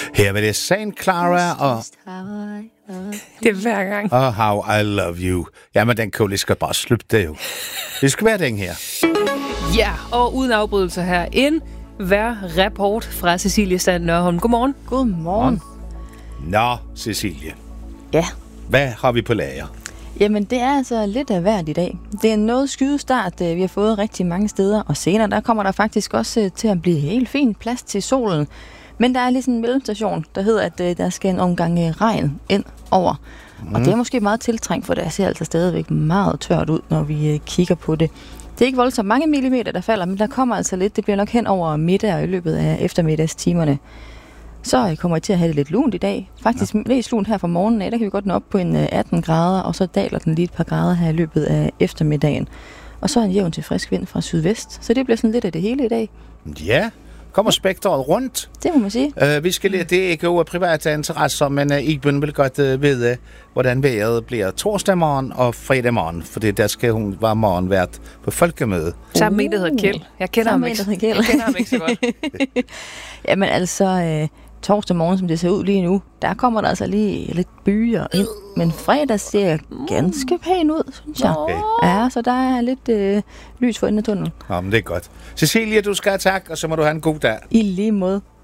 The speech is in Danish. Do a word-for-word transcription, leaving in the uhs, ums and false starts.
Her var det Saint Clara og... Det er hver gang. Og How I Love You. Jamen, den kunne lige skal bare slutte det jo. Det skal være den her. Ja, og uden afbrydelse her. En hver rapport fra Cecilie Stand Nørholm. Godmorgen. Godmorgen. Nå, Cecilie. Ja. Hvad har vi på lager? Jamen, det er altså lidt af hvert i dag. Det er en noget skyet start, vi har fået rigtig mange steder, og senere der kommer der faktisk også til at blive helt fint plads til solen. Men der er lige sådan en mellemstation, der hedder, at der skal en omgang regn ind over. Mm. Og det er måske meget tiltrængt, for det ser altså stadigvæk meget tørt ud, når vi kigger på det. Det er ikke voldsomt mange millimeter, der falder, men der kommer altså lidt. Det bliver nok hen over middag og i løbet af eftermiddagstimerne. Så kommer I til at have det lidt lunt i dag. Faktisk ja. Mest lunt her fra morgenen af, der kan vi godt nå op på en atten grader, og så daler den lige et par grader her i løbet af eftermiddagen. Og så en jævn til frisk vind fra sydvest. Så det bliver sådan lidt af det hele i dag. Ja, kommer spektret rundt. Det må man sige. Uh, vi skal lige, det er ikke over private interesser, men uh, Iben vil godt uh, vide, hvordan vejret bliver torsdag morgen og fredag morgen, for der skal hun være morgenvært på folkemøde. Sammen med en, der hedder Kjeld. Jeg kender, ham ikke. Jeg kender ham ikke så godt. Jamen altså, øh, torsdag morgen, som det ser ud lige nu, der kommer der altså lige lidt byer ind. Men fredag ser ganske pæn ud, synes jeg. Okay. Ja, så der er lidt øh, lys for enden af tunnelen. Nå, men det er godt. Cecilie, du skal have tak, og så må du have en god dag. I lige måde.